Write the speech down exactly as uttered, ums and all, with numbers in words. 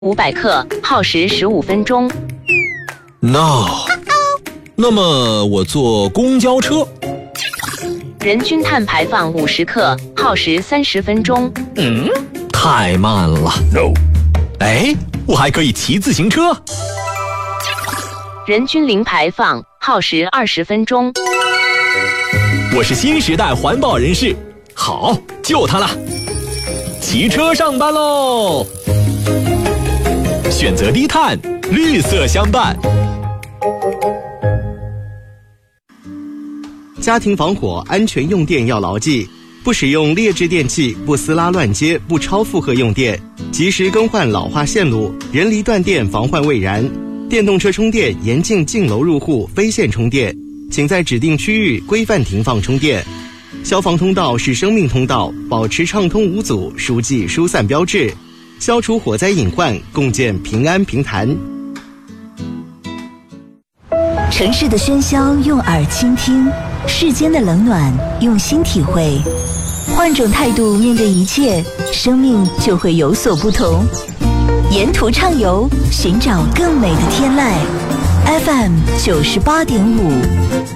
五百克，耗时十五分钟。 No， 那么我坐公交车。 人均碳排放五十克，耗时三十分钟。 嗯，太慢了。No。哎，我还可以骑自行车。 人均零排放，耗时二十分钟。 我是新时代环保人士，好，就它了。骑车上班喽！选择低碳，绿色相伴。 家庭防火安全用电要牢记，不使用劣质电器，不撕拉乱接，不超负荷用电，及时更换老化线路，人离断电防患未然。电动车充电严禁进楼入户非线充电，请在指定区域规范停放充电。消防通道是生命通道，保持畅通无阻，疏记疏散标志，消除火灾隐患，共建平安平潭。 城市的喧嚣用耳倾听，世间的冷暖用心体会。换种态度面对一切，生命就会有所不同。沿途畅游，寻找更美的天籁。F M 九十八点五。